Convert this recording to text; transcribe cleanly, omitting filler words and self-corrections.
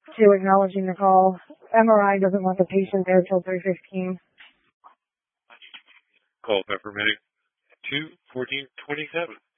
to acknowledging the call. MRI doesn't want the patient there till 3:15. Call Peppermint 2-1427.